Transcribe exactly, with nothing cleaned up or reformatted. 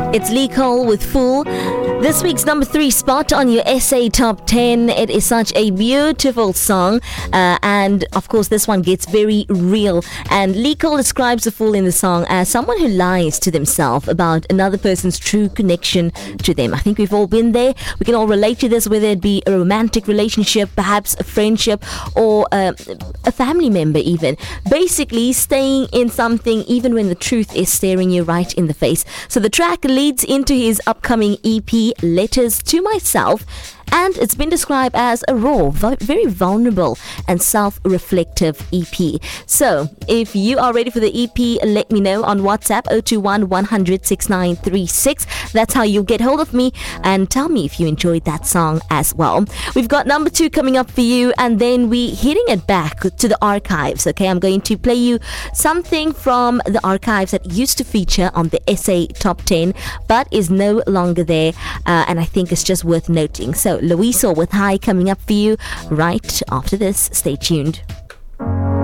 It's Lee Cole with Fool. This week's number three spot on your S A Top ten. It is such a beautiful song. Uh, and of course, this one gets very real. And Lee Cole describes the fool in the song as someone who lies to themselves about another person's true connection to them. I think we've all been there. We can all relate to this, whether it be a romantic relationship, perhaps a friendship, or uh, a family member even. Basically, staying in something even when the truth is staring you right in the face. So the track leads into his upcoming E P, Letters to Myself, and it's been described as a raw, very vulnerable and self-reflective E P. So, if you are ready for the E P, let me know on WhatsApp zero two one, one hundred, sixty-nine thirty-six. That's how you'll get hold of me, and tell me if you enjoyed that song as well. We've got number two coming up for you, and then we're hitting it back to the archives. Okay, I'm going to play you something from the archives that used to feature on the S A Top ten, but is no longer there, uh, and I think it's just worth noting. So, Louiso with High coming up for you right after this. Stay tuned.